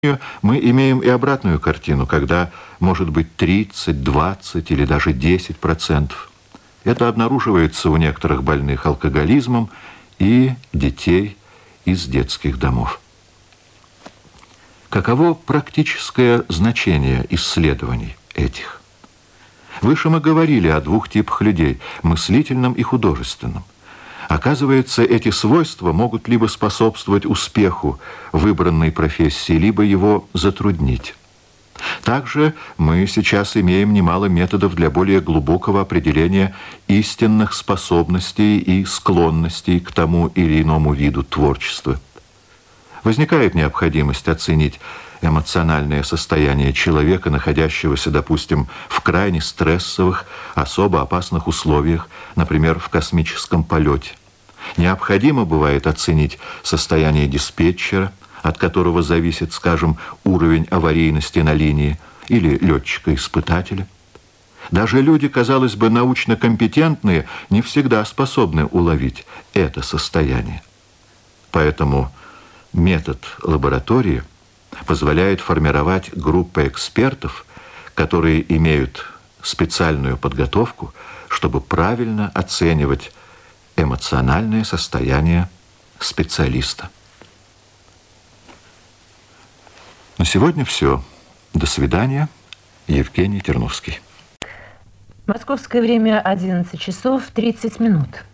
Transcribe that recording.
Мы имеем и обратную картину, когда может быть 30, 20 или даже 10%. Это обнаруживается у некоторых больных алкоголизмом и детей из детских домов. Каково практическое значение исследований этих? Выше мы говорили о двух типах людей – мыслительном и художественном. Оказывается, эти свойства могут либо способствовать успеху выбранной профессии, либо его затруднить. Также мы сейчас имеем немало методов для более глубокого определения истинных способностей и склонностей к тому или иному виду творчества. Возникает необходимость оценить эмоциональное состояние человека, находящегося, допустим, в крайне стрессовых, особо опасных условиях, например, в космическом полете. Необходимо бывает оценить состояние диспетчера, от которого зависит, скажем, уровень аварийности на линии, или летчика-испытателя. Даже люди, казалось бы, научно компетентные, не всегда способны уловить это состояние. Поэтому метод лаборатории позволяет формировать группы экспертов, которые имеют специальную подготовку, чтобы правильно оценивать эмоциональное состояние специалиста. На сегодня все. До свидания. Евгений Терновский. Московское время 11 часов 30 минут.